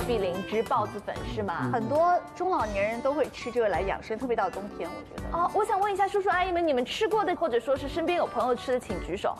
必灵芝孢子粉是吗？ 很多中老年人都会吃这个来养生，特别到冬天，我觉得。 哦，我想问一下叔叔阿姨们，你们吃过的，或者说是身边有朋友吃的，请举手。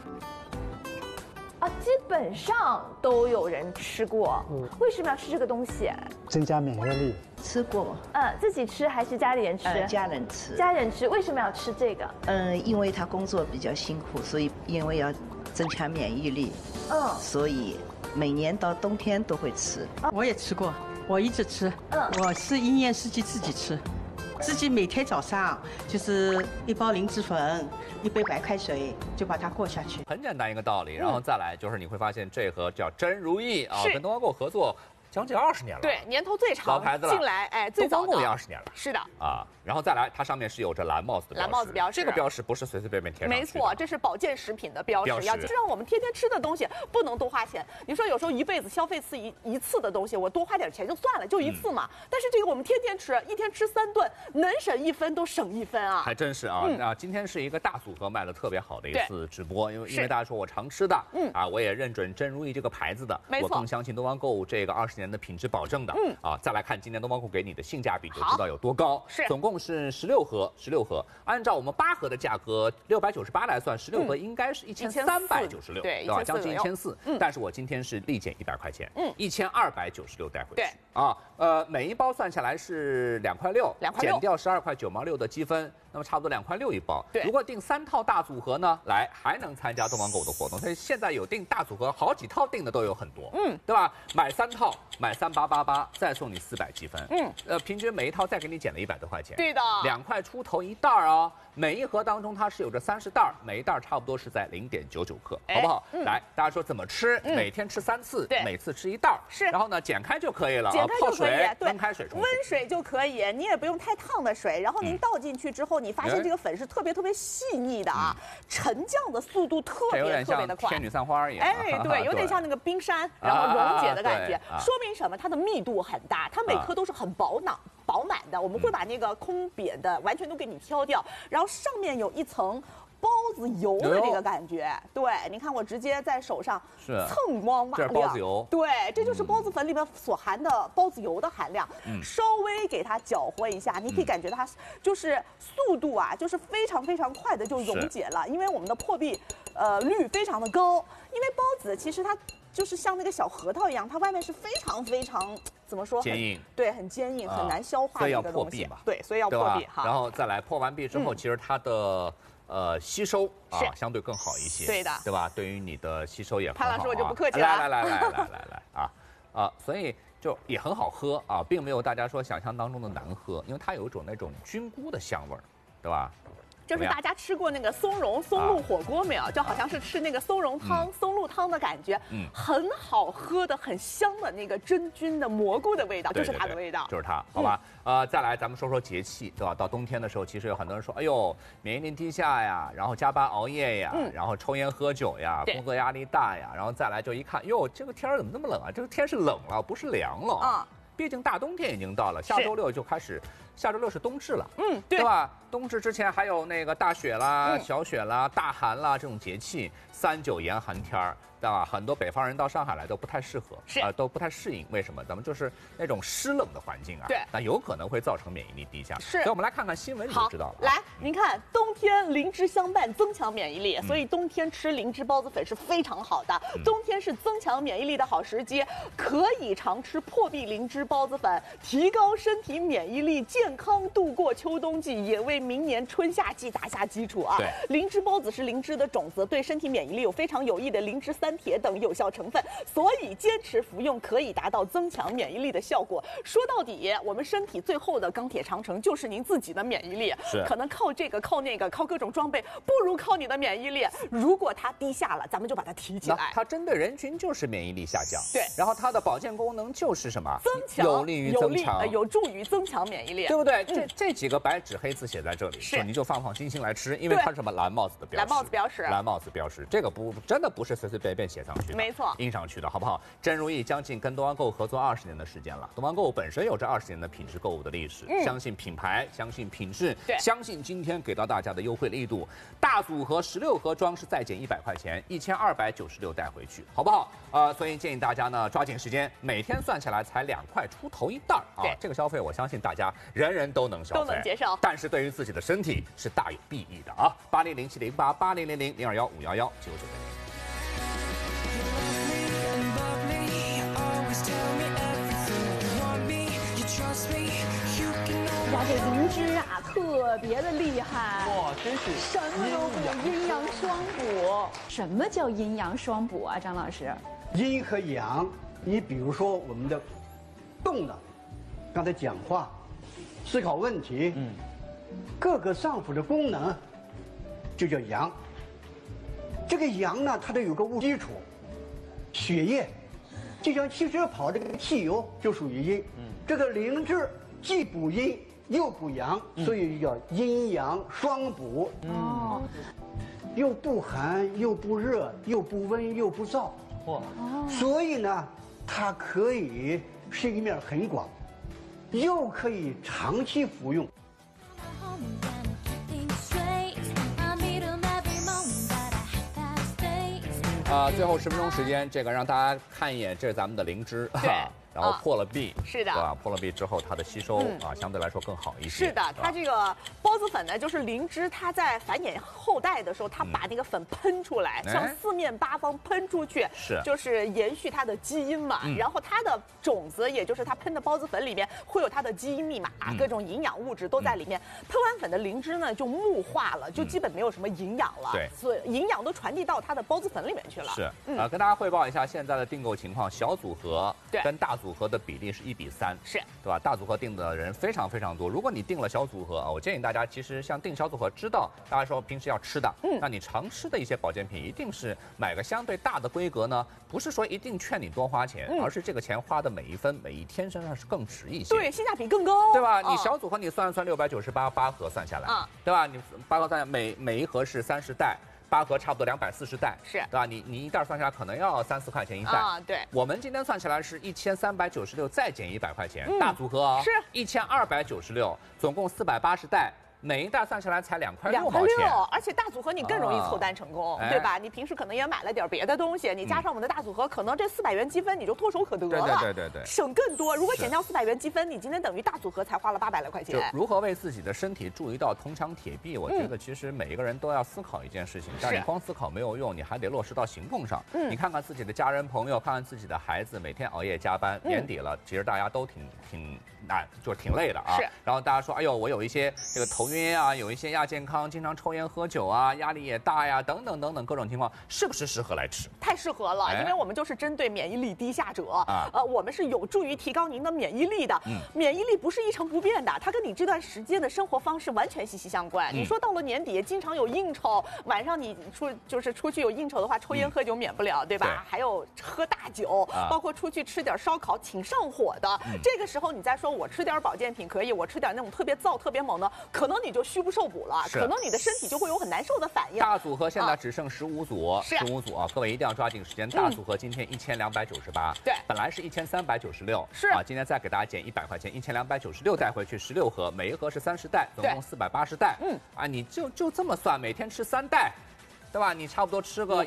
啊，基本上都有人吃过。为什么要吃这个东西？ 增加免疫力。 吃过， 自己吃还是家里人吃？ 家人吃。 家人吃，为什么要吃这个？ 因为他工作比较辛苦，所以因为要增强免疫力，所以每年到冬天都会吃。 我也吃过，我一直吃。我是一年四季自己吃，自己每天早上就是1包灵芝粉，1杯白开水，就把它过下去。 很简单一个道理，然后再来就是你会发现这盒叫真如意啊，跟东方购合作将近20年了， 对，年头最长， 老牌子了， 进来最早的东方购也20年了， 是的啊，然后再来，它上面是有着蓝帽子的标识， 蓝帽子标识， 这个标识不是随随便便贴上去的， 没错，这是保健食品的标识，就是让我们天天吃的东西不能多花钱。你说有时候一辈子消费一次的东西，我多花点钱就算了，就一次嘛。但是这个我们天天吃，一天吃3顿，能省1分都省1分啊！ 还真是啊，那今天是一个大组合卖的特别好的一次直播，因为大家说我常吃的，我也认准真如意这个牌子的，我更相信东方购这个20年的品质保证的，再来看今天东方购给你的性价比就知道有多高， 是总共是16盒，按照我们8盒的价格698来算，16盒应该是1396， 对吧？将近1400，但是我今天是立减100块钱，1296带回去， 对啊，每一包算下来是2块6，减掉12块9毛6的积分，那么差不多2块6一包。 对， 如果订3套大组合呢，还能参加东方购的活动。所以现在有订大组合，好几套订的都有很多，对吧？买3套，买3888，再送你400积分，平均每一套再给你减了100多块钱， 对的 ，2块出头一袋啊。每一盒当中它是有着30袋，每一袋差不多是在0.99克，好不好？来，大家说怎么吃？每天吃3次，每次吃1袋， 是。 然后呢，剪开就可以了， 剪开就可以，对， 温开水冲， 温水就可以，你也不用太烫的水。然后您倒进去之后，你发现这个粉是特别细腻的啊，沉降的速度特别的快， 天女散花一样。 对，有点像那个冰山，然后溶解的感觉。说明什么？它的密度很大，它每颗都是很饱满的。我们会把那个空瘪的完全都给你挑掉，然后上面有一层包子油的这个感觉。对，你看我直接在手上蹭光瓦亮， 这是包子油。 对，这就是包子粉里面所含的包子油的含量。稍微给它搅和一下，你可以感觉它就是速度啊，就是非常快的就溶解了，因为我们的破壁率非常的高。因为包子其实它就是像那个小核桃一样，它外面是非常怎么说？ 坚硬， 对，很坚硬，很难消化的一个东西。对，所以要破壁哈。 然后再来破完壁之后，其实它的吸收相对更好一些， 对的， 对吧？对于你的吸收也很好。 潘老师我就不客气了。 来所以就也很好喝啊，并没有大家说想象当中的难喝，因为它有一种那种菌菇的香味儿，对吧？ 就是大家吃过那个松露火锅没有？就好像是吃那个松茸汤、松露汤的感觉，很好喝的、很香的那个真菌的蘑菇的味道，就是它的味道， 就是它，好吧？再来咱们说说节气，对吧？到冬天的时候，其实有很多人说，哎呦，免疫力低下呀，然后加班熬夜呀，然后抽烟喝酒呀，工作压力大呀，然后再来就一看，哟，这个天怎么那么冷啊？这个天是冷了，不是凉了啊。毕竟大冬天已经到了，下周6就开始，下周6是冬至了，对吧？冬至之前还有那个大雪啦、小雪啦、大寒啦这种节气，3、9严寒天儿，对吧？很多北方人到上海来都不太适合，都不太适应。为什么？咱们就是那种湿冷的环境啊， 对， 那有可能会造成免疫力低下。所以我们来看看新闻你就知道了。 来，您看，冬天灵芝相伴，增强免疫力，所以冬天吃灵芝包子粉是非常好的。冬天是增强免疫力的好时机，可以常吃破壁灵芝包子粉，提高身体免疫力，健康度过秋冬季，也为明年春夏季打下基础啊。 对， 灵芝包子是灵芝的种子，对身体免疫力有非常有益的灵芝3铁等有效成分，所以坚持服用可以达到增强免疫力的效果。说到底，我们身体最后的钢铁长城就是您自己的免疫力，可能靠这个靠那个靠各种装备，不如靠你的免疫力。如果它低下了，咱们就把它提起来。 它针对人群就是免疫力下降， 对， 然后它的保健功能就是什么？ 增强， 有利于增强， 有助于增强免疫力。 对不对？这几个白纸黑字写在这里，你就放心心来吃，因为它是什么蓝帽子的标识。 蓝帽子标识。 蓝帽子标识，这个真的不是随随便便写上去的， 没错， 印上去的好不好？真如意将近跟东方购物合作20年的时间了，东方购物本身有着20年的品质购物的历史，相信品牌，相信品质，相信今天给到大家的优惠力度，大组合16盒装是再减100块钱，1296带回去，好不好？所以建议大家呢抓紧时间，每天算下来才2块出头一袋啊！这个消费我相信大家人人都能消费， 都能接受。 但是对于自己的身体是大有裨益的啊！80070880000215119999。 呀，这灵芝啊，特别的厉害哇，真是什么都补，阴阳双补。什么叫阴阳双补啊，张老师？ 阴和阳，你比如说我们的动的，刚才讲话、思考问题，各个脏腑的功能就叫阳。这个阳呢，它得有个物基础，血液，就像汽车跑这个汽油就属于阴。这个灵芝既补阴又补阳，所以叫阴阳双补。又不寒又不热，又不温又不燥。所以呢，它可以是一面很广，又可以长期服用。 最后10分钟时间，这个让大家看一眼，这是咱们的灵芝。然后破了壁， 是的， 对吧？破了壁之后，它的吸收相对来说更好一些。 是的，它这个孢子粉呢，就是灵芝，它在繁衍后代的时候，它把那个粉喷出来，向4面8方喷出去，就是延续它的基因嘛。然后它的种子，也就是它喷的孢子粉里面会有它的基因密码，各种营养物质都在里面。喷完粉的灵芝呢，就木化了，就基本没有什么营养了。 对， 所以营养都传递到它的孢子粉里面去了。 是，跟大家汇报一下现在的订购情况，小组合跟大组合的比例是1比3， 是对吧？大组合订的人非常非常多。如果你订了小组合啊，我建议大家其实像订小组合，知道大家说平时要吃的，那你常吃的一些保健品，一定是买个相对大的规格呢，不是说一定劝你多花钱，而是这个钱花的每一分每一天身上是更值一些， 对，性价比更高， 对吧？你小组合你算一算698，8盒算下来，对吧？你8盒算下来，每一盒是30袋。8盒差不多240袋， 是对吧？你一袋算下来可能要3、4块钱一袋啊。对， 我们今天算起来是1396，再减100块钱，大组合哦， 是 1296，总共480袋。每一袋算下来才2块6毛钱， 而且大组合你更容易凑单成功，对吧？你平时可能也买了点别的东西，你加上我们的大组合，可能这400元积分你就唾手可得了， 对， 省更多。如果减掉400元积分，你今天等于大组合才花了800来块钱。 就如何为自己的身体铸一道铜墙铁壁，我觉得其实每一个人都要思考一件事情，但是你光思考没有用，你还得落实到行动上。你看看自己的家人朋友，看看自己的孩子，每天熬夜加班，年底了，其实大家都挺就是挺累的啊。然后大家说，哎呦，我有一些这个头晕啊，有一些亚健康，经常抽烟喝酒啊，压力也大呀，等等等等各种情况，是不是适合来吃？ 太适合了，因为我们就是针对免疫力低下者我们是有助于提高您的免疫力的。免疫力不是一成不变的，它跟你这段时间的生活方式完全息息相关。你说到了年底，经常有应酬，晚上你出去有应酬的话，抽烟喝酒免不了，对吧？还有喝大酒，包括出去吃点烧烤，挺上火的。这个时候你再说我吃点保健品可以，我吃点那种特别燥、特别猛的，可能你就虚不受补了，可能你的身体就会有很难受的反应。 大组合现在只剩15组，15组啊，各位一定要抓紧时间。大组合今天1298， 对， 本来是1396， 是啊，今天再给大家减100块钱，1296带回去16盒，每一盒是30袋，总共480袋。你就这么算，每天吃3袋。对吧？你差不多吃个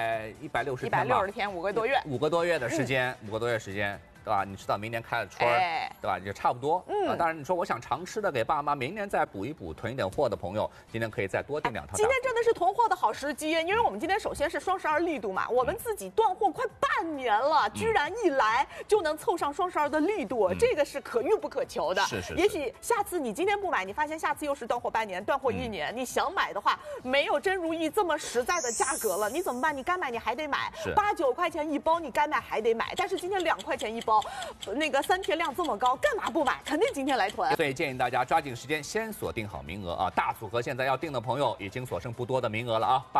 160天吧 ，160天，5个多月 ，5个多月的时间，5个多月时间。对吧？你知道明年开了春儿，对吧？也差不多。当然你说我想常吃的给爸妈明年再补一补，囤一点货的朋友，今天可以再多订2套。 今天真的是囤货的好时机，因为我们今天首先是双12力度嘛，我们自己断货快半年了，居然一来就能凑上双12的力度，这个是可遇不可求的。 是。 也许下次你今天不买，你发现下次又是断货半年、断货1年，你想买的话，没有真如意这么实在的价格了，你怎么办？你该买你还得买，8、9块钱一包，你该买还得买。但是今天2块钱一包。那个3天量这么高，干嘛不买？肯定今天来囤。 所以建议大家抓紧时间，先锁定好名额啊！大组合现在要订的朋友已经所剩不多的名额了啊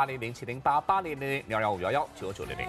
！8007088000021511999900。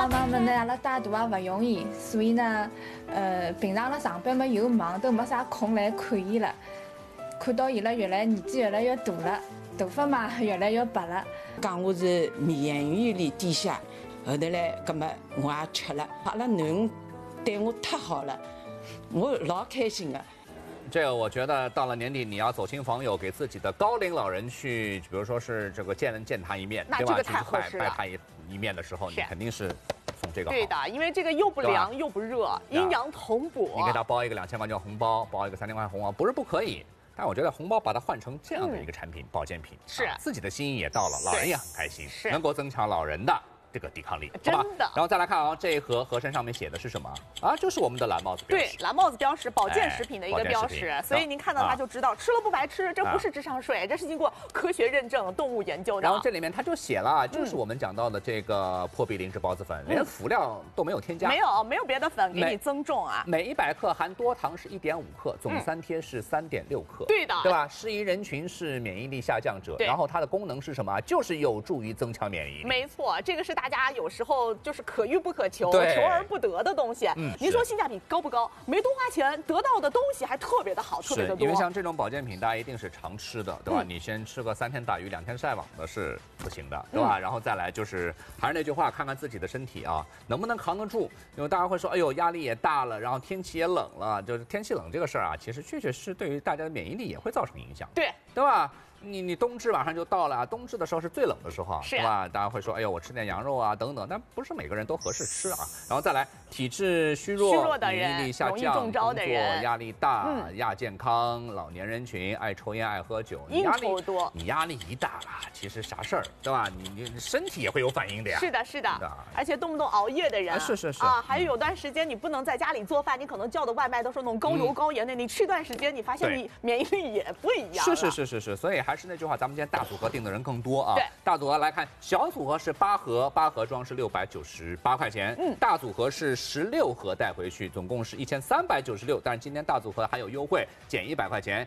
帮忙们呢，阿拉带大也勿容易，所以呢，平常阿拉上班嘛又忙，都没啥空来看伊了。看到伊拉年纪越来越大了，头发嘛越来越白了。 讲我是免疫力低下，后头来，葛么我也吃了。阿拉囡恩对我太好了，我老开心的。 这个我觉得到了年底，你要走亲访友，给自己的高龄老人去，比如说是这个见他一面，对吧？去拜他一面的时候，你肯定是送这个好。 对的，因为这个又不凉又不热，阴阳同补。 你给他包一个2000块钱红包，包一个3000块红包，不是不可以。但我觉得红包把它换成这样的一个产品，保健品， 是自己的心意也到了，老人也很开心， 是能够增强老人的这个抵抗力， 真的。 然后再来看啊，这一盒盒身上面写的是什么啊？就是我们的蓝帽子标识。 对，蓝帽子标识，保健食品的一个标识，所以您看到它就知道吃了不白吃，这不是智商税，这是经过科学认证、动物研究的。 然后这里面它就写了，就是我们讲到的这个破壁灵芝孢子粉，连辅料都没有添加， 没有别的粉给你增重啊。 每100克含多糖是1.5克，总3贴是3.6克， 对的， 对吧？适宜人群是免疫力下降者，然后它的功能是什么？就是有助于增强免疫力。 没错，这个是大家有时候就是可遇不可求、求而不得的东西。您说性价比高不高？没多花钱，得到的东西还特别的好，特别的多。 因为像这种保健品，大家一定是常吃的，对吧？你先吃个3天打鱼2天晒网的是不行的，对吧？然后再来就是还是那句话，看看自己的身体啊，能不能扛得住。因为大家会说，哎呦，压力也大了，然后天气也冷了，就是天气冷这个事儿啊，其实确确实对于大家的免疫力也会造成影响，对吧？你冬至马上就到了，冬至的时候是最冷的时候，是吧？大家会说，哎呦，我吃点羊肉啊等等，但不是每个人都合适吃啊。然后再来，体质虚弱的人、免疫力下降、工作压力大、亚健康、老年人群、爱抽烟、爱喝酒， 应酬多， 你压力一大了，其实啥事儿，对吧？你身体也会有反应的呀。 是的，是的，而且动不动熬夜的人， 是啊，还有段时间你不能在家里做饭，你可能叫的外卖都是那种高油高盐的，你吃一段时间，你发现你免疫力也不一样。 是，所以还是那句话，咱们今天大组合订的人更多啊。 对， 大组合来看，小组合是8盒，8盒装是698块钱。大组合是16盒带回去，总共是1396。但是今天大组合还有优惠，减100块钱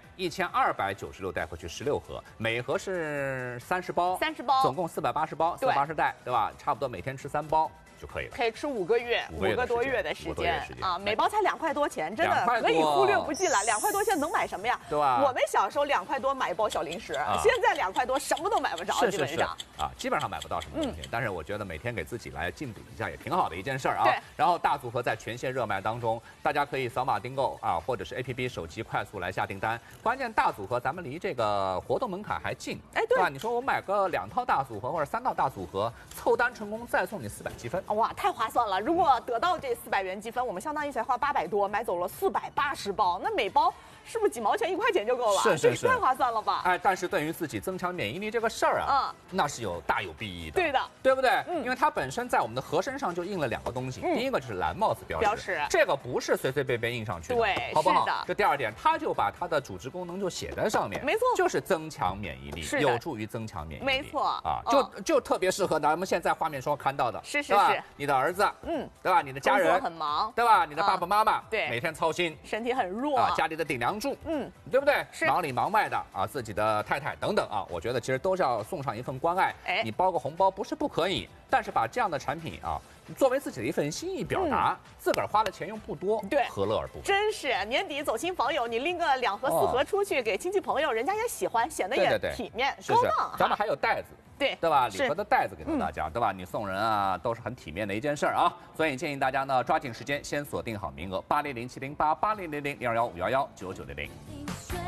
，1296带回去16盒，每盒是30包，总共480包，480袋，对吧？差不多每天吃3包。就可以了， 可以吃5个月，5个多月的时间啊！每包才2块多钱，真的可以忽略不计了。2块多钱能买什么呀？ 对吧？ 我们小时候2块多买一包小零食，现在2块多什么都买不着，基本上啊，基本上买不到什么东西。但是我觉得每天给自己来进补一下也挺好的一件事儿啊。 对。 然后大组合在全线热卖当中，大家可以扫码订购啊，或者是 APP 手机快速来下订单。关键大组合咱们离这个活动门槛还近，对吧？你说我买个2套大组合或者3套大组合，凑单成功再送你400积分， 哇，太划算了！如果得到这400元积分，我们相当于才花800多买走了480包，那每包是不是几毛钱1块钱就够了？ 是， 太划算了吧？ 哎，但是对于自己增强免疫力这个事儿啊，那是大有裨益的。 对的， 对不对？因为它本身在我们的盒身上就印了2个东西，第一个就是蓝帽子标识，这个不是随随便便印上去的， 对， 好不好？ 是的。 这第二点，它就把它的主治功能就写在上面， 没错， 就是增强免疫力，有助于增强免疫力， 没错啊，就特别适合咱们现在画面上看到的， 是， 你的儿子，对吧？你的家人工作很忙， 对吧？你的爸爸妈妈， 对， 每天操心， 身体很弱啊，家里的顶梁柱，对不对？忙里忙外的啊，自己的太太等等啊，我觉得其实都是要送上一份关爱。你包个红包不是不可以，但是把这样的产品啊，作为自己的一份心意表达，自个儿花的钱又不多， 对， 何乐而不为？ 真是年底走亲访友，你拎个2盒4盒出去给亲戚朋友，人家也喜欢，显得也体面高档。 咱们还有袋子。对吧？礼盒的袋子给到大家，对吧？你送人啊，都是很体面的一件事儿啊。所以建议大家呢，抓紧时间先锁定好名额，80070880000215119900。